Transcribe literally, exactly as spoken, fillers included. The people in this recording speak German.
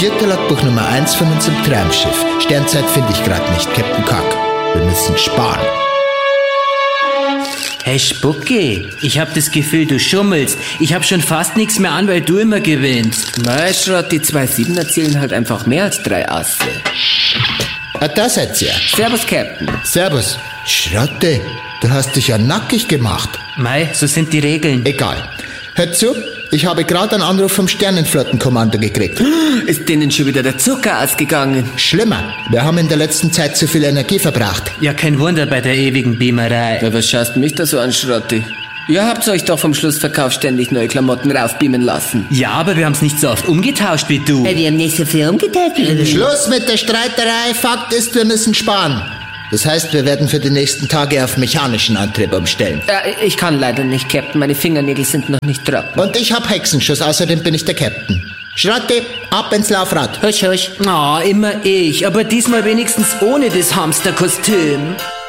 Vierter Logbuch Nummer eins von unserem Traumschiff. Sternzeit finde ich gerade nicht, Captain Kack. Wir müssen sparen. Hey Spucki, ich hab das Gefühl, du schummelst. Ich hab schon fast nichts mehr an, weil du immer gewinnst. Na, Schrott, die zwei Siebener zählen halt einfach mehr als drei Asse. Ah, da seid ihr. Servus, Captain. Servus. Schrotte, du hast dich ja nackig gemacht. Mei, so sind die Regeln. Egal. Hört zu, ich habe gerade einen Anruf vom Sternenflottenkommando gekriegt. Ist denen schon wieder der Zucker ausgegangen? Schlimmer, wir haben in der letzten Zeit zu viel Energie verbraucht. Ja, kein Wunder bei der ewigen Beamerei. Ja, was schaust mich da so an, Schrotti? Ihr habt euch doch vom Schlussverkauf ständig neue Klamotten raufbeamen lassen. Ja, aber wir haben's nicht so oft umgetauscht wie du. Wir haben nicht so viel umgetauscht wie du. Schluss mit der Streiterei. Fakt ist, wir müssen sparen. Das heißt, wir werden für die nächsten Tage auf mechanischen Antrieb umstellen. Äh, ich kann leider nicht, Captain. Meine Fingernägel sind noch nicht trocken. Und ich hab Hexenschuss, außerdem bin ich der Captain. Schrotti, ab ins Laufrad. Husch, husch. Oh, immer ich, aber diesmal wenigstens ohne das Hamsterkostüm.